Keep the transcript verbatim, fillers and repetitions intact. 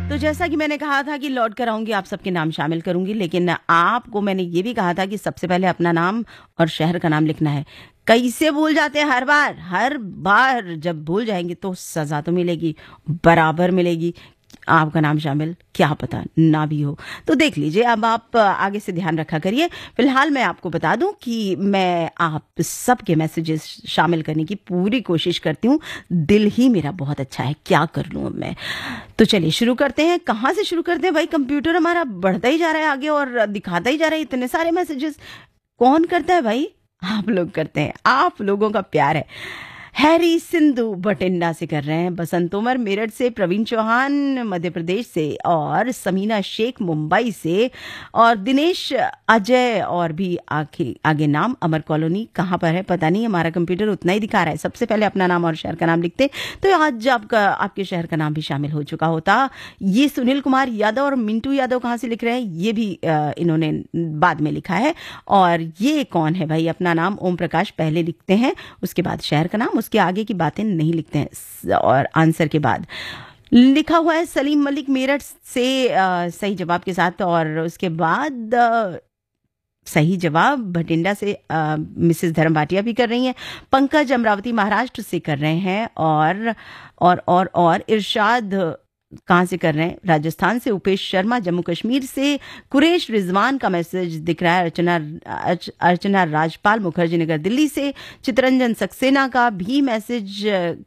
तो जैसा कि मैंने कहा था कि लौट कर आऊंगी, आप सबके नाम शामिल करूंगी, लेकिन आपको मैंने ये भी कहा था कि सबसे पहले अपना नाम और शहर का नाम लिखना है। कैसे भूल जाते हैं हर बार हर बार जब भूल जाएंगे तो सजा तो मिलेगी, बराबर मिलेगी। आपका नाम शामिल क्या पता ना भी हो, तो देख लीजिए। अब आप आगे से ध्यान रखा करिए। फिलहाल मैं आपको बता दूं कि मैं आप सबके मैसेजेस शामिल करने की पूरी कोशिश करती हूँ। दिल ही मेरा बहुत अच्छा है, क्या कर लूँ अब मैं। तो चलिए शुरू करते हैं। कहाँ से शुरू करते हैं भाई? कंप्यूटर हमारा बढ़ता ही जा रहा है आगे और दिखाता ही जा रहा है इतने सारे मैसेजेस। कौन करता है भाई? आप लोग करते हैं, आप लोगों का प्यार है। हैरी सिंधु बठिंडा से कर रहे हैं, बसंत तोमर मेरठ से, प्रवीण चौहान मध्य प्रदेश से, और समीना शेख मुंबई से, और दिनेश अजय, और भी आगे आगे नाम। अमर कॉलोनी कहाँ पर है पता नहीं, हमारा कंप्यूटर उतना ही दिखा रहा है। सबसे पहले अपना नाम और शहर का नाम लिखते तो आज आपका आपके शहर का नाम भी शामिल हो चुका होता। ये सुनील कुमार यादव और मिंटू यादव कहाँ से लिख रहे हैं, ये भी आ, इन्होंने बाद में लिखा है। और ये कौन है भाई? अपना नाम ओम प्रकाश पहले लिखते हैं, उसके बाद शहर का नाम, उसके आगे की बातें नहीं लिखते हैं, और आंसर के बाद लिखा हुआ है सलीम मलिक मेरठ से आ, सही जवाब के साथ। और उसके बाद आ, सही जवाब भटिंडा से आ, मिसेस धर्म भाटिया भी कर रही हैं। पंकज अमरावती महाराष्ट्र से कर रहे हैं, और और और और इरशाद कहाँ से कर रहे हैं? राजस्थान से। उपेश शर्मा जम्मू कश्मीर से। कुरेश रिजवान का मैसेज दिख रहा है अर्चना अर्चना राजपाल मुखर्जी नगर दिल्ली से। चितरंजन सक्सेना का भी मैसेज